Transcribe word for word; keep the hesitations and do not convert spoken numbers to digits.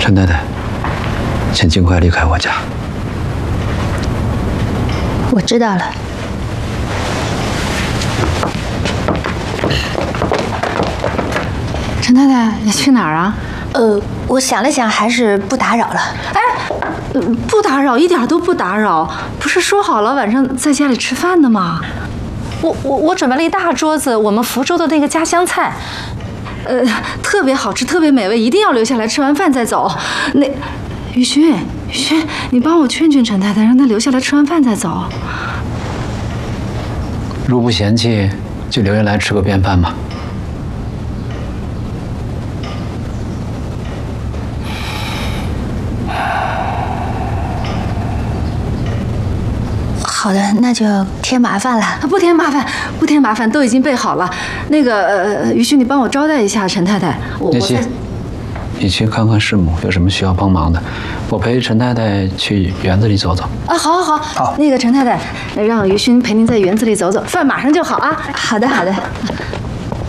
陈太太，请尽快离开我家。 我知道了。 陈太太，你去哪儿啊？ 呃，我想了想，还是不打扰了。 哎，不打扰，一点都不打扰。不是说好了晚上在家里吃饭的吗？ 我我我准备了一大桌子我们福州的那个家乡菜， 呃，特别好吃，特别美味，一定要留下来吃完饭再走。那，雨勋，雨勋，你帮我劝劝陈太太，让她留下来吃完饭再走。 如不嫌弃，就留下来吃个便饭吧。 好的，那就添麻烦了。 不添麻烦，不添麻烦，都已经备好了。那个，呃，于勋，你帮我招待一下陈太太。我叶希，你去看看师母有什么需要帮忙的，我陪陈太太去园子里走走。 啊，好，好，好。 好， 那个陈太太，让于勋陪您在园子里走走，饭马上就好啊。 好的，好的。